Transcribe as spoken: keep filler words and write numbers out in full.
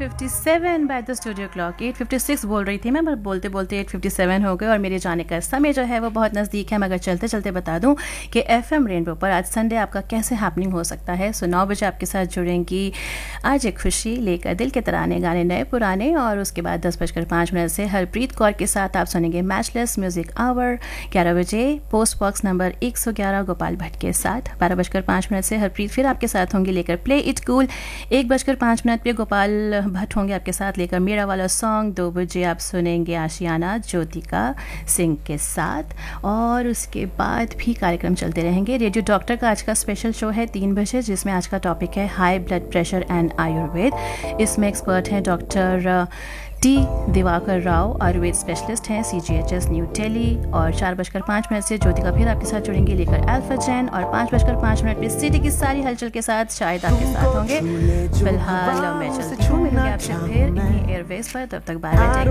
Fifty seven by the studio clock. Eight fifty six बोल रही थी मैं, पर बोलते बोलते एट फिफ्टी सेवन हो गए और मेरे जाने का समय जो है वो बहुत नज़दीक है। मगर चलते चलते बता दूं कि एफएम रेनबो पर आज संडे आपका कैसे हैपनिंग हो सकता है। सो नौ बजे आपके साथ जुड़ेंगी आज एक खुशी लेकर, दिल के तराने गाने नए पुराने। और उसके बाद दस बजकर पाँच मिनट से हरप्रीत कौर के साथ आप सुनेंगे मैचलेस म्यूजिक आवर। ग्यारह बजे पोस्ट बॉक्स नंबर एक सौ ग्यारह गोपाल भट्ट के साथ। बारह बजकर पाँच मिनट से हरप्रीत फिर आपके साथ होंगी लेकर प्ले इट कूल। एक बजकर पाँच मिनट पे गोपाल भट्ट होंगे आपके साथ लेकर मेरा वाला सॉन्ग। दो बजे आप सुनेंगे आशियाना ज्योतिका सिंह के साथ। और उसके बाद भी कार्यक्रम चलते रहेंगे। रेडियो डॉक्टर का आज का स्पेशल शो है तीन बजे, जिसमें आज का टॉपिक है high blood pressure and Ayurveda. इसमें एक्सपर्ट हैं doctor T Diwakar Rao, Ayurveda specialist हैं सी जी एच एस न्यू दिल्ली। और चार बजकर पाँच मिनट से ज्योतिका फिर आपके साथ जुड़ेंगे लेकर अल्फा चैन। और पाँच बजकर पाँच मिनट पे सिटी की सारी हलचल के साथ शायद आपके साथ होंगे। फिलहाल मैं चलती हूँ, मिलूंगी आपसे फिर इन्हीं एयरवेज पर। तब तक बाय बाय।